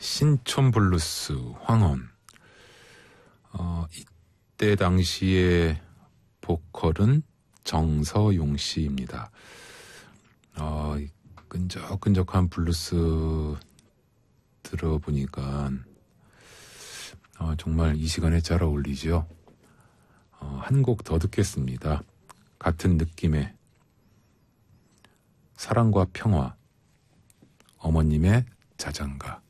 신촌 블루스 황혼. 이때 당시의 보컬은 정서용 씨입니다. 이 끈적끈적한 블루스 들어보니까 정말 이 시간에 잘 어울리죠. 한 곡 더 듣겠습니다. 같은 느낌의 사랑과 평화, 어머님의 자장가.